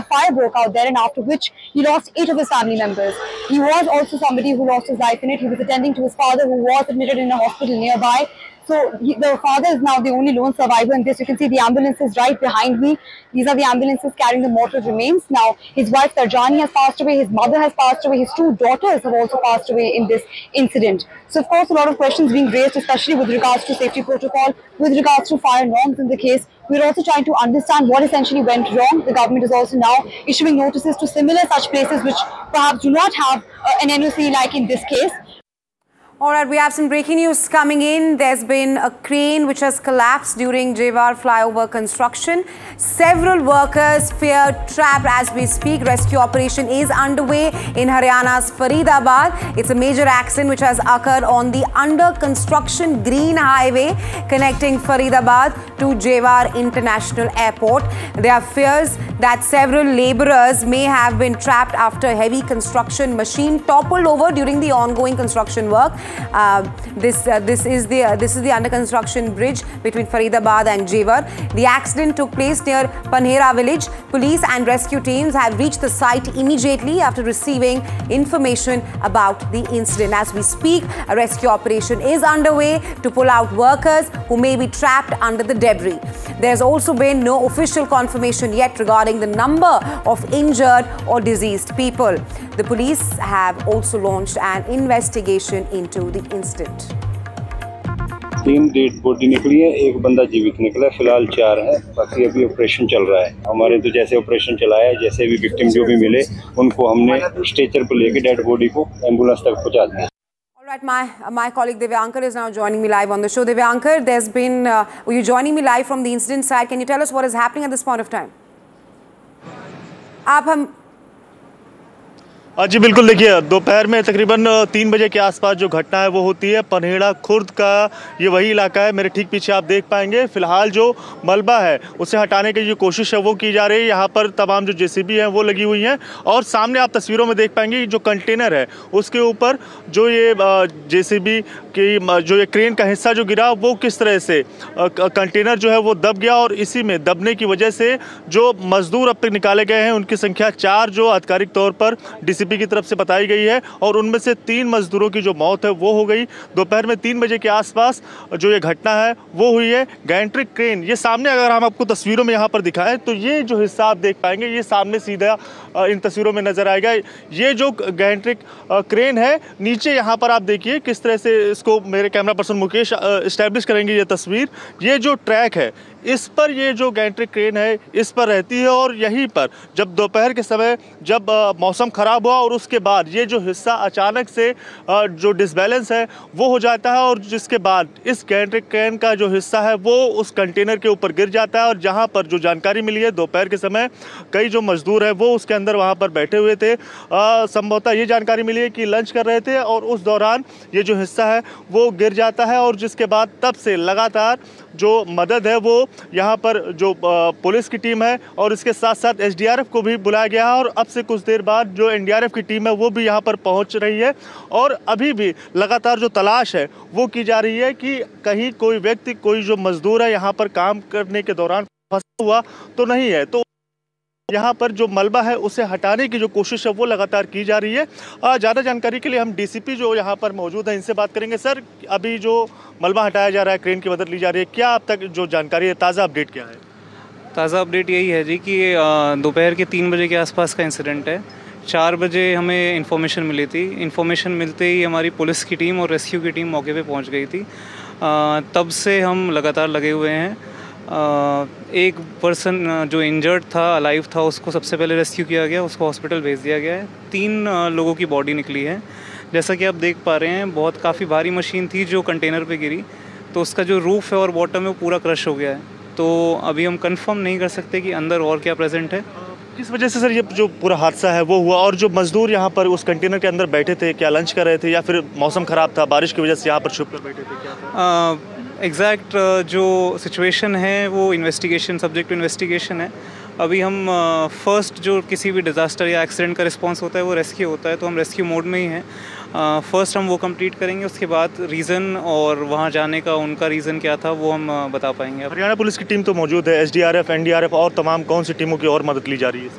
fire broke out there, and after which he lost 8 of his family members. He was also somebody who lost his life in it. He was attending to his father, who was admitted in a hospital nearby. So the father is now the only lone survivor in this. You can see the ambulances right behind me. These are the ambulances carrying the mortal remains. Now, his wife Tarjani has passed away, his mother has passed away, his 2 daughters have also passed away in this incident. So, of course, a lot of questions being raised, especially with regards to safety protocol, with regards to fire norms in the case. We're also trying to understand what essentially went wrong. The government is also now issuing notices to similar such places which perhaps do not have an NOC like in this case. All right, we have some breaking news coming in. There's been a crane which has collapsed during Jewar flyover construction. Several workers fear trapped as we speak. Rescue operation is underway in Haryana's Faridabad. It's a major accident which has occurred on the under construction Green Highway connecting Faridabad to Jewar International Airport. There are fears that several laborers may have been trapped after heavy construction machine toppled over during the ongoing construction work. This is the under construction bridge between Faridabad and Jewar. The accident took place near Panhera village. Police and rescue teams have reached the site immediately after receiving information about the incident. As we speak, a rescue operation is underway to pull out workers who may be trapped under the debris. There's also been no official confirmation yet regarding the number of injured or diseased people. The police have also launched an investigation into the incident. 3 dead body निकली है, 1 बंदा जीवित निकला है, फिलहाल 4 है, बाकी अभी ऑपरेशन चल रहा है। हमारे तो जैसे ऑपरेशन चलाया, जैसे भी विक्टिम जो भी मिले उनको हमने स्ट्रेचर पर लेके डेड बॉडी को एम्बुलेंस तक पहुंचा दिया। All right, my colleague Divyankar is now joining me live on the show. Divyankar, there's been you're joining me live from the incident site. Can you tell us what is happening at this point of time? आप हम जी बिल्कुल, देखिए दोपहर में तकरीबन 3 बजे के आसपास जो घटना है वो होती है। पनहेड़ा खुर्द का ये वही इलाका है, मेरे ठीक पीछे आप देख पाएंगे। फिलहाल जो मलबा है उसे हटाने की जो कोशिश है वो की जा रही है। यहाँ पर तमाम जो जेसीबी हैं वो लगी हुई हैं और सामने आप तस्वीरों में देख पाएंगे जो कंटेनर है उसके ऊपर जो ये जेसीबी की जो ये क्रेन का हिस्सा जो गिरा वो किस तरह से कंटेनर जो है वो दब गया और इसी में दबने की वजह से जो मजदूर अब तक निकाले गए हैं उनकी संख्या 4 जो आधिकारिक तौर पर डीसीपी की तरफ से बताई गई है और उनमें से 3 मजदूरों की जो मौत है वो हो गई। दोपहर में 3 बजे के आसपास जो ये घटना है वो हुई है। गैंट्रिक क्रेन ये सामने अगर हम आपको तस्वीरों में यहाँ पर दिखाएं तो ये जो हिस्सा आप देख पाएंगे ये सामने सीधा इन तस्वीरों में नजर आएगा। ये जो गैंट्रिक क्रेन है नीचे यहाँ पर आप देखिए किस तरह से इसको मेरे कैमरा पर्सन मुकेश इस्टेब्लिश करेंगे ये तस्वीर। ये जो ट्रैक है इस पर ये जो गैंट्रिक क्रेन है इस पर रहती है और यहीं पर जब दोपहर के समय जब मौसम ख़राब हुआ और उसके बाद ये जो हिस्सा अचानक से जो डिसबैलेंस है वो हो जाता है और जिसके बाद इस गैंट्रिक क्रेन का जो हिस्सा है वो उस कंटेनर के ऊपर गिर जाता है। और जहां पर जो जानकारी मिली है दोपहर के समय कई जो मजदूर हैं वो उसके अंदर वहां पर बैठे हुए थे। संभवतः ये जानकारी मिली है कि लंच कर रहे थे और उस दौरान ये जो हिस्सा है वो गिर जाता है और जिसके बाद तब से लगातार जो मदद है वो यहाँ पर जो पुलिस की टीम है और इसके साथ साथ एसडीआरएफ को भी बुलाया गया है और अब से कुछ देर बाद जो एनडीआरएफ की टीम है वो भी यहाँ पर पहुँच रही है और अभी भी लगातार जो तलाश है वो की जा रही है कि कहीं कोई व्यक्ति कोई जो मजदूर है यहाँ पर काम करने के दौरान फंसा हुआ तो नहीं है। तो यहाँ पर जो मलबा है उसे हटाने की जो कोशिश है वो लगातार की जा रही है। ज़्यादा जानकारी के लिए हम डीसीपी जो यहाँ पर मौजूद हैं इनसे बात करेंगे। सर, अभी जो मलबा हटाया जा रहा है, क्रेन की मदद ली जा रही है, क्या अब तक जो जानकारी है, ताज़ा अपडेट क्या है? ताज़ा अपडेट यही है जी कि दोपहर के 3 बजे के आसपास का इंसिडेंट है। 4 बजे हमें इन्फॉर्मेशन मिली थी। इन्फॉर्मेशन मिलते ही हमारी पुलिस की टीम और रेस्क्यू की टीम मौके पे पहुंच गई थी। तब से हम लगातार लगे हुए हैं। एक पर्सन जो इंजर्ड था, अलाइव था, उसको सबसे पहले रेस्क्यू किया गया, उसको हॉस्पिटल भेज दिया गया है। 3 लोगों की बॉडी निकली है। जैसा कि आप देख पा रहे हैं बहुत काफ़ी भारी मशीन थी जो कंटेनर पे गिरी तो उसका जो रूफ़ है और बॉटम है वो पूरा क्रश हो गया है। तो अभी हम कंफर्म नहीं कर सकते कि अंदर और क्या प्रेजेंट है। किस वजह से सर ये जो पूरा हादसा है वो हुआ और जो मजदूर यहाँ पर उस कंटेनर के अंदर बैठे थे क्या लंच कर रहे थे या फिर मौसम ख़राब था, बारिश की वजह से यहाँ पर छुप कर बैठे थे, क्या था? एग्जैक्ट जो सिचुएशन है वो इन्वेस्टिगेशन सब्जेक्ट टू इन्वेस्टिगेशन है। अभी हम फर्स्ट जो किसी भी डिज़ास्टर या एक्सीडेंट का रिस्पांस होता है वो रेस्क्यू होता है, तो हम रेस्क्यू मोड में ही हैं। फर्स्ट हम वो कंप्लीट करेंगे, उसके बाद रीज़न और वहाँ जाने का उनका रीज़न क्या था वो हम बता पाएंगे। हरियाणा पुलिस की टीम तो मौजूद है, एसडीआरएफ, एनडीआरएफ और तमाम कौन सी टीमों की और मदद ली जा रही है?